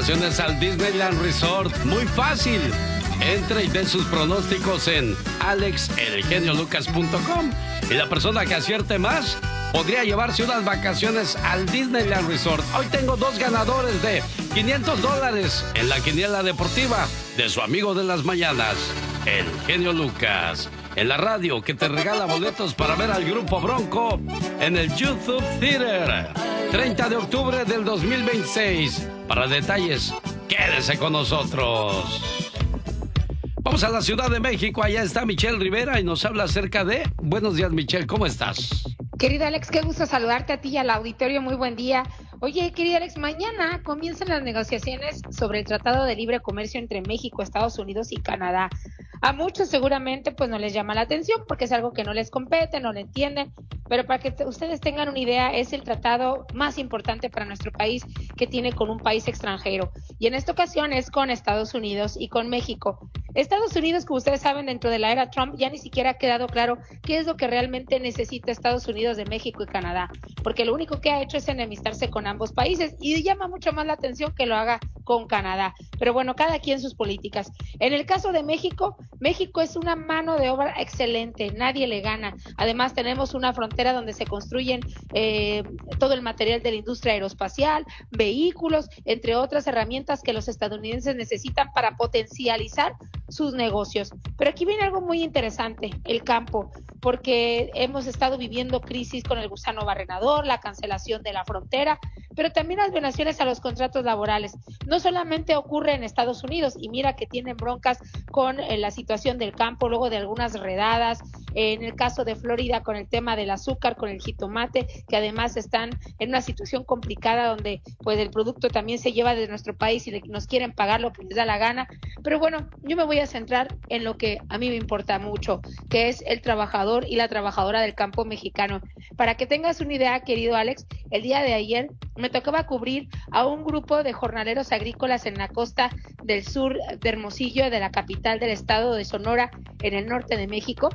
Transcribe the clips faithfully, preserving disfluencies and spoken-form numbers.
vacaciones al Disneyland Resort. Muy fácil. Entre y den sus pronósticos en alex el genio lucas punto com y la persona que acierte más podría llevarse unas vacaciones al Disneyland Resort. Hoy tengo dos ganadores de quinientos dólares en la quiniela deportiva de su amigo de las mañanas, el genio Lucas. En la radio que te regala boletos para ver al Grupo Bronco en el YouTube Theater. treinta de octubre del dos mil veintiséis. Para detalles, quédese con nosotros. Vamos a la Ciudad de México, allá está Michelle Rivera y nos habla acerca de... Buenos días, Michelle, ¿cómo estás? Querido Alex, qué gusto saludarte a ti y al auditorio, muy buen día. Oye, querido Alex, mañana comienzan las negociaciones sobre el Tratado de Libre Comercio entre México, Estados Unidos y Canadá. A muchos seguramente pues no les llama la atención porque es algo que no les compete, no lo entienden, pero para que t- ustedes tengan una idea, es el tratado más importante para nuestro país que tiene con un país extranjero. Y en esta ocasión es con Estados Unidos y con México. Estados Unidos, como ustedes saben, dentro de la era Trump ya ni siquiera ha quedado claro qué es lo que realmente necesita Estados Unidos de México y Canadá, porque lo único que ha hecho es enemistarse con ambos países y llama mucho más la atención que lo haga con Canadá. Pero bueno, cada quien sus políticas. En el caso de México, México es una mano de obra excelente, nadie le gana. Además tenemos una frontera donde se construyen eh, todo el material de la industria aeroespacial, vehículos, entre otras herramientas que los estadounidenses necesitan para potencializar sus negocios. Pero aquí viene algo muy interesante, el campo, porque hemos estado viviendo crisis con el gusano barrenador, la cancelación de la frontera, pero también las violaciones a los contratos laborales. No solamente ocurre en Estados Unidos, y mira que tienen broncas con eh, la situación del campo, luego de algunas redadas, eh, en el caso de Florida con el tema del azúcar, con el jitomate, que además están en una situación complicada donde pues el producto también se lleva de nuestro país y le, nos quieren pagar lo que les da la gana. Pero bueno, yo me voy a centrar en lo que a mí me importa mucho, que es el trabajador y la trabajadora del campo mexicano. Para que tengas una idea, querido Alex, el día de ayer me tocaba cubrir a un grupo de jornaleros agrícolas en la costa del sur de Hermosillo, de la capital del estado de Sonora, en el norte de México,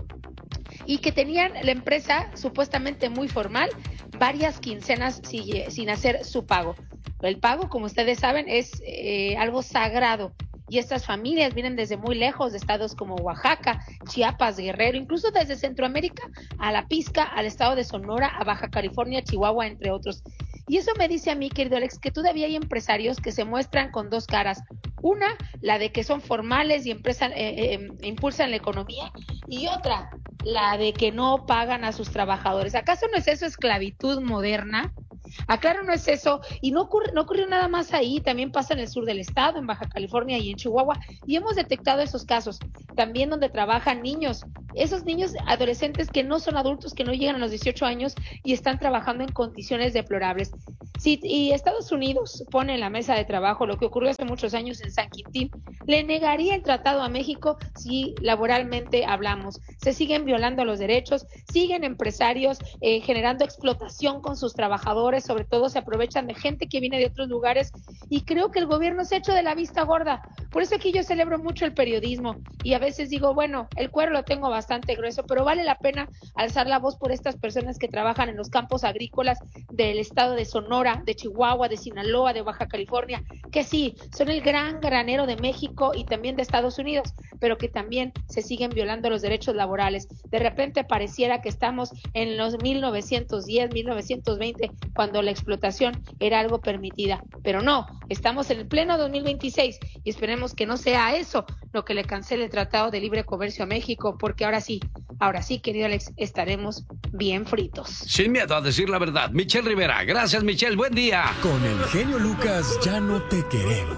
y que tenían la empresa supuestamente muy formal, varias quincenas sin, sin hacer su pago. El pago, como ustedes saben, es eh, algo sagrado. Y estas familias vienen desde muy lejos de estados como Oaxaca, Chiapas, Guerrero, incluso desde Centroamérica a la Pizca, al estado de Sonora, a Baja California, Chihuahua, entre otros. Y eso me dice a mí, querido Alex, que todavía hay empresarios que se muestran con dos caras. Una, la de que son formales y empresan, eh, eh, impulsan la economía, y otra, la de que no pagan a sus trabajadores. ¿Acaso no es eso esclavitud moderna? Aclaro, no es eso, y no ocurre, no ocurrió nada más ahí, también pasa en el sur del estado, en Baja California y en Chihuahua, y hemos detectado esos casos, también donde trabajan niños, esos niños adolescentes que no son adultos, que no llegan a los dieciocho años y están trabajando en condiciones deplorables. Si y Estados Unidos pone en la mesa de trabajo lo que ocurrió hace muchos años en San Quintín, le negaría el tratado a México si laboralmente hablamos. Se siguen violando los derechos, siguen empresarios eh, generando explotación con sus trabajadores, sobre todo se aprovechan de gente que viene de otros lugares, y creo que el gobierno se ha hecho de la vista gorda. Por eso aquí yo celebro mucho el periodismo y a veces digo, bueno, el cuero lo tengo bastante grueso, pero vale la pena alzar la voz por estas personas que trabajan en los campos agrícolas del estado de Sonora, de Chihuahua, de Sinaloa, de Baja California, que sí, son el gran granero de México y también de Estados Unidos, pero que también se siguen violando los derechos laborales. De repente pareciera que estamos en los mil novecientos diez, mil novecientos veinte, cuando la explotación era algo permitida, pero no, estamos en el pleno dos mil veintiséis y esperemos que no sea eso lo que le cancele el Tratado de Libre Comercio a México, porque ahora sí, ahora sí, querido Alex, estaremos bien fritos. Sin miedo a decir la verdad. Michelle Rivera, gracias, Michelle, buen día. Con el genio Lucas ya no te queremos.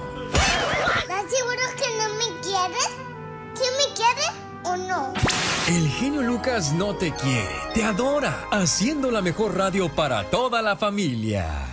¿Estás seguro que no me quieres? ¿Sí me quieres o no? El genio Lucas no te quiere, te adora, haciendo la mejor radio para toda la familia.